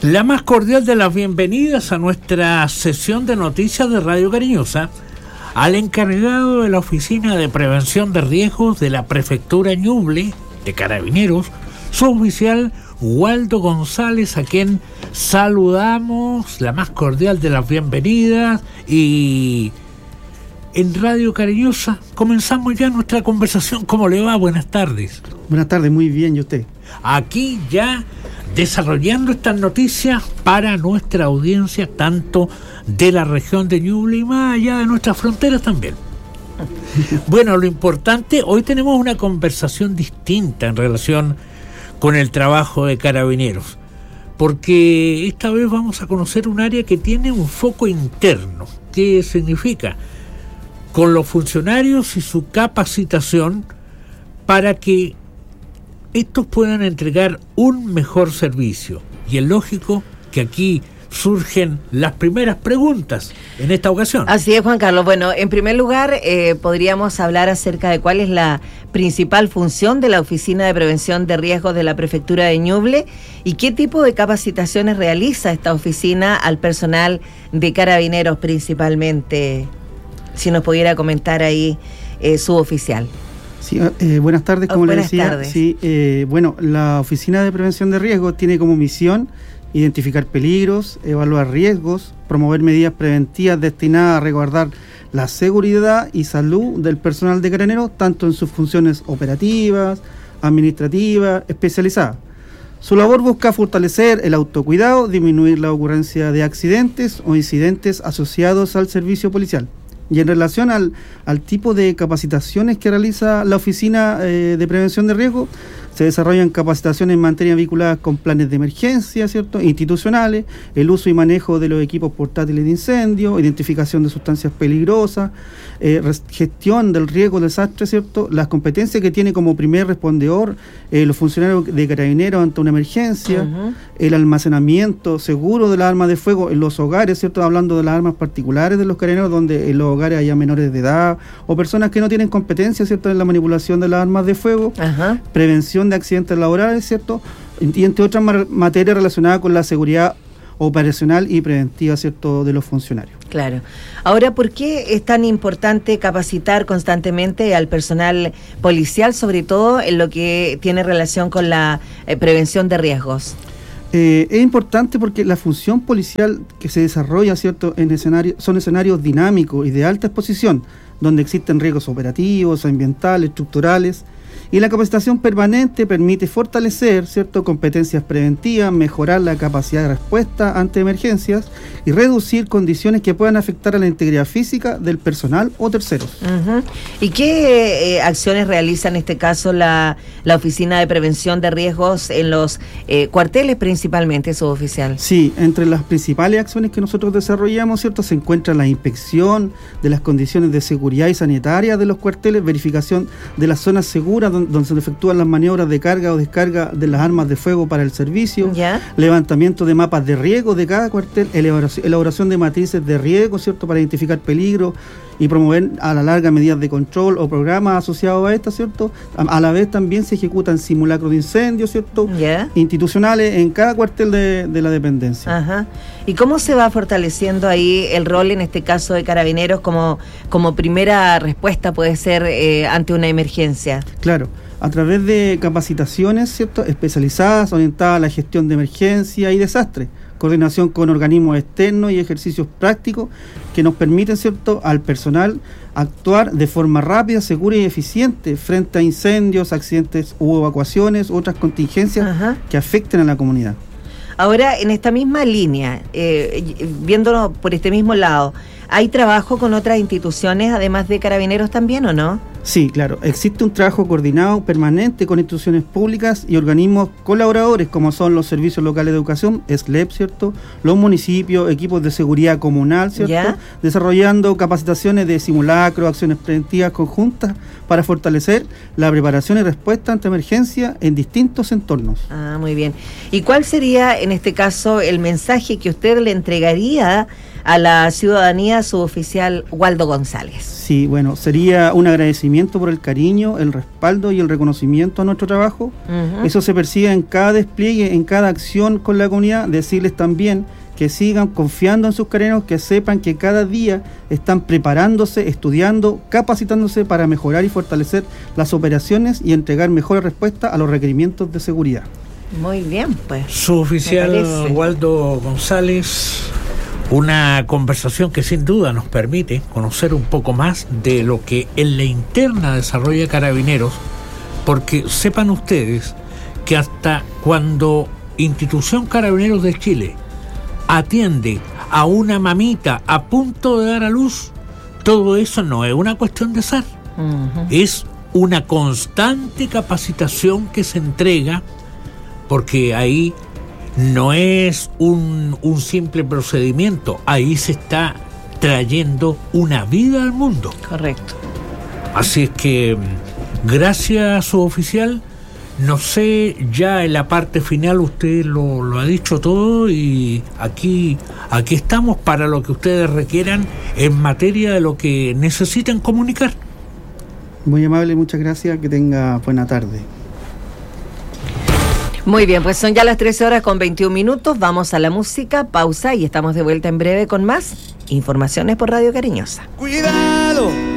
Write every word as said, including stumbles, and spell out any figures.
La más cordial de las bienvenidas a nuestra sesión de noticias de Radio Cariñosa, al encargado de la Oficina de Prevención de Riesgos de la Prefectura Ñuble de Carabineros, su oficial Waldo González, a quien saludamos, la más cordial de las bienvenidas. Y en Radio Cariñosa comenzamos ya nuestra conversación. ¿Cómo le va? Buenas tardes. Buenas tardes, muy bien, ¿y usted? Aquí ya desarrollando estas noticias para nuestra audiencia, tanto de la región de Ñuble y más allá de nuestras fronteras también. Bueno, lo importante, hoy tenemos una conversación distinta en relación con el trabajo de Carabineros, porque esta vez vamos a conocer un área que tiene un foco interno. ¿Qué significa? Con los funcionarios y su capacitación para que estos puedan entregar un mejor servicio. Y es lógico que aquí surgen las primeras preguntas en esta ocasión. Así es, Juan Carlos. Bueno, en primer lugar, eh, podríamos hablar acerca de cuál es la principal función de la Oficina de Prevención de Riesgos de la Prefectura de Ñuble y qué tipo de capacitaciones realiza esta oficina al personal de Carabineros principalmente. Si nos pudiera comentar ahí eh, su oficial. Sí, eh, buenas tardes, como oh, le buenas decía. Tardes. Sí, eh, bueno, la Oficina de Prevención de Riesgos tiene como misión identificar peligros, evaluar riesgos, promover medidas preventivas destinadas a resguardar la seguridad y salud del personal de Carabineros, tanto en sus funciones operativas, administrativas, especializadas. Su labor busca fortalecer el autocuidado, disminuir la ocurrencia de accidentes o incidentes asociados al servicio policial. Y en relación al, al tipo de capacitaciones que realiza la Oficina eh, de Prevención de Riesgo, se desarrollan capacitaciones en materia vinculadas con planes de emergencia, ¿cierto?, institucionales, el uso y manejo de los equipos portátiles de incendio, identificación de sustancias peligrosas, eh, gestión del riesgo de desastre, ¿cierto?, las competencias que tiene como primer respondedor eh, los funcionarios de Carabineros ante una emergencia, uh-huh. el almacenamiento seguro de las armas de fuego en los hogares, ¿cierto?, hablando de las armas particulares de los Carabineros, donde en los hogares haya menores de edad o personas que no tienen competencia, ¿cierto?, en la manipulación de las armas de fuego, uh-huh. prevención de accidentes laborales, ¿cierto?, y entre otras ma- materias relacionadas con la seguridad operacional y preventiva, ¿cierto?, de los funcionarios. Claro. Ahora, ¿por qué es tan importante capacitar constantemente al personal policial, sobre todo en lo que tiene relación con la eh, prevención de riesgos? Eh, es importante porque la función policial que se desarrolla, ¿cierto?, en escenarios, son escenarios dinámicos y de alta exposición, donde existen riesgos operativos, ambientales, estructurales, y la capacitación permanente permite fortalecer, ¿cierto?, competencias preventivas, mejorar la capacidad de respuesta ante emergencias y reducir condiciones que puedan afectar a la integridad física del personal o terceros. Uh-huh. ¿Y qué eh, acciones realiza en este caso la, la Oficina de Prevención de Riesgos en los eh, cuarteles principalmente, suboficial? Sí, entre las principales acciones que nosotros desarrollamos, ¿cierto?, se encuentra la inspección de las condiciones de seguridad y sanitaria de los cuarteles, verificación de las zonas seguras donde donde se efectúan las maniobras de carga o descarga de las armas de fuego para el servicio, ¿ya?, levantamiento de mapas de riesgo de cada cuartel, elaboración, elaboración de matrices de riesgo, ¿cierto?, para identificar peligros y promover a la larga medidas de control o programas asociados a estas, ¿cierto? A, a la vez también se ejecutan simulacros de incendios, ¿cierto?, ¿ya?, institucionales en cada cuartel de, de la dependencia. Ajá. ¿Y cómo se va fortaleciendo ahí el rol, en este caso de Carabineros, como, como primera respuesta puede ser eh, ante una emergencia? Claro, a través de capacitaciones, ¿cierto?, especializadas, orientadas a la gestión de emergencia y desastre, coordinación con organismos externos y ejercicios prácticos que nos permiten, ¿cierto?, al personal actuar de forma rápida, segura y eficiente frente a incendios, accidentes u evacuaciones u otras contingencias, ajá, que afecten a la comunidad. Ahora, en esta misma línea, eh, viéndolo por este mismo lado, ¿hay trabajo con otras instituciones, además de Carabineros también, o no? Sí, claro. Existe un trabajo coordinado permanente con instituciones públicas y organismos colaboradores, como son los servicios locales de educación, S L E P, ¿cierto?, los municipios, equipos de seguridad comunal, ¿cierto?, ¿ya?, desarrollando capacitaciones de simulacro, acciones preventivas conjuntas para fortalecer la preparación y respuesta ante emergencia en distintos entornos. Ah, muy bien. ¿Y cuál sería, en este caso, el mensaje que usted le entregaría a la ciudadanía suboficial Waldo González. Sí, bueno, sería un agradecimiento por el cariño, el respaldo y el reconocimiento a nuestro trabajo. Uh-huh. Eso se percibe en cada despliegue, en cada acción con la comunidad. Decirles también que sigan confiando en sus carabineros, que sepan que cada día están preparándose, estudiando, capacitándose para mejorar y fortalecer las operaciones y entregar mejores respuestas a los requerimientos de seguridad. Muy bien, pues. Suboficial Waldo González, una conversación que sin duda nos permite conocer un poco más de lo que en la interna desarrolla Carabineros, porque sepan ustedes que hasta cuando Institución Carabineros de Chile atiende a una mamita a punto de dar a luz, todo eso no es una cuestión de azar, uh-huh. es una constante capacitación que se entrega, porque ahí no es un, un simple procedimiento, ahí se está trayendo una vida al mundo. Correcto. Así es que, gracias, suboficial. No sé, ya en la parte final usted lo, lo ha dicho todo y aquí, aquí estamos para lo que ustedes requieran en materia de lo que necesiten comunicar. Muy amable, muchas gracias, que tenga buena tarde. Muy bien, pues son ya las trece horas con veintiún minutos, vamos a la música, pausa y estamos de vuelta en breve con más informaciones por Radio Cariñosa. Cuidado.